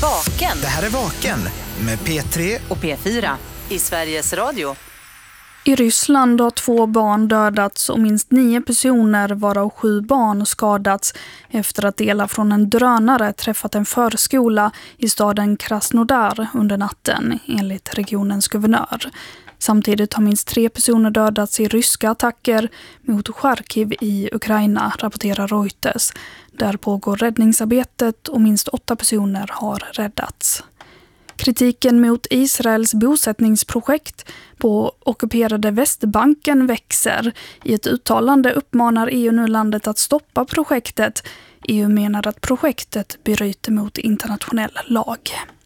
Vaken. Det här är Vaken med P3 och P4 i Sveriges Radio. I Ryssland har 2 barn dödats och minst 9 personer, varav 7 barn, skadats efter att delar från en drönare träffat en förskola i staden Krasnodar under natten, enligt regionens guvernör. Samtidigt har minst 3 personer dödats i ryska attacker mot Charkiv i Ukraina, rapporterar Reuters. Där pågår räddningsarbetet och minst 8 personer har räddats. Kritiken mot Israels bosättningsprojekt på ockuperade Västbanken växer. I ett uttalande uppmanar EU nu landet att stoppa projektet. EU menar att projektet bryter mot internationell lag.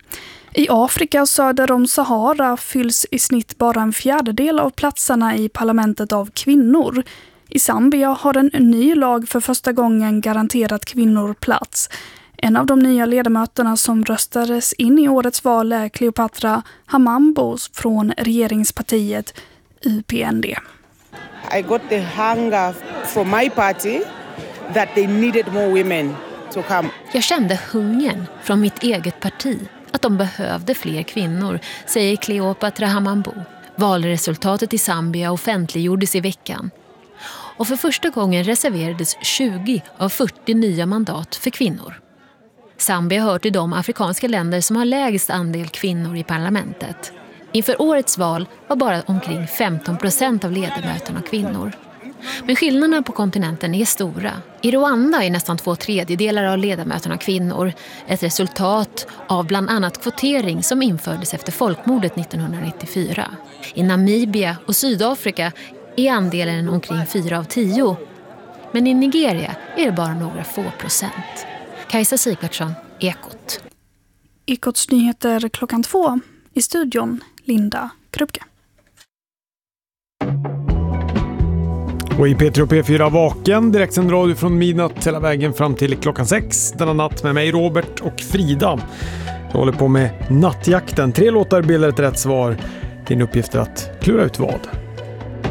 I Afrika söder om Sahara fylls i snitt bara en fjärdedel av platserna i parlamentet av kvinnor. I Zambia har en ny lag för första gången garanterat kvinnor plats. En av de nya ledamöterna som röstades in i årets val är Cleopatra Hamambo från regeringspartiet UPND. I got the hunger from my party that they needed more women to come. Jag kände hungern från mitt eget parti, att de behövde fler kvinnor, säger Cleopatra Hamambo. Valresultatet i Zambia offentliggjordes i veckan. Och för första gången reserverades 20 av 40 nya mandat för kvinnor. Zambia hör till de afrikanska länder som har lägst andel kvinnor i parlamentet. Inför årets val var bara omkring 15% av ledamöterna kvinnor. Men skillnaderna på kontinenten är stora. I Rwanda är nästan 2/3 av ledamöterna kvinnor. Ett resultat av bland annat kvotering som infördes efter folkmordet 1994. I Namibia och Sydafrika är andelen omkring 4 av 10. Men i Nigeria är det bara några få procent. Kajsa Sikardsson, Ekot. Ekots nyheter 2:00. I studion Linda Krupke. Och i P3 och P4 Vaken, direktsänd radio från midnatt hela vägen fram till 6 denna natt med mig Robert och Frida. Jag håller på med nattjakten. 3 låtar bildar ett rätt svar. Din uppgift är att klura ut vad.